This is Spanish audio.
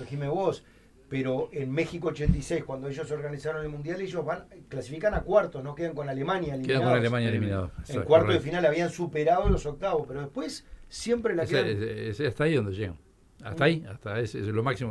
corregime vos, pero en México 86, cuando ellos organizaron el Mundial, ellos clasifican a cuartos, no quedan con Alemania eliminados. Quedan con Alemania eliminados. En cuartos de final habían superado los octavos, pero después siempre la quedan. Hasta ahí donde llegan. Hasta ahí, hasta es lo máximo.